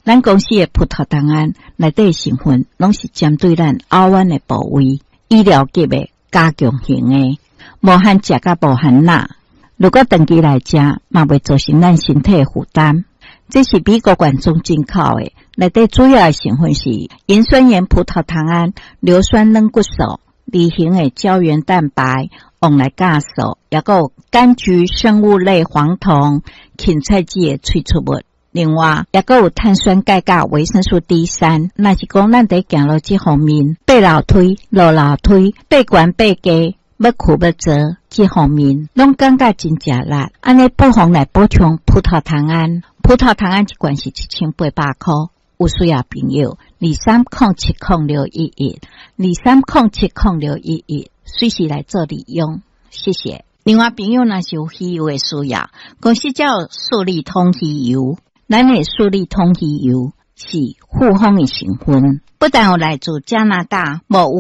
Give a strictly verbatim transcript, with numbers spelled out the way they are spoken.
咱公司的葡萄糖胺内底成分拢是针对咱睾丸的部位，医疗级的加强型的，无含钾甲无含钠。如果长期来食，嘛袂造成咱身体负担。这是美国原装进口的，内底主要的成分是盐酸盐葡萄糖胺、硫酸软骨素、梨形的胶原蛋白、往来酵素，也有柑橘生物类黄酮、芹菜籽的萃取物。另外，也有碳酸钙甲维生素 D 三。若是讲咱在行路这方面，爬楼梯、落楼梯、爬悬爬低。要苦要折这方面，拢感觉真食力。安尼不妨来补充葡萄糖胺。葡萄糖胺一罐是一千八百块，有需要朋友二三零七零六一一，二三零七零六一一，随时来做利用。谢谢。另外朋友若是有鱼油的需要，公司叫素利通鱼油，咱的素利通鱼油是复方的成分，不但有来自加拿大，无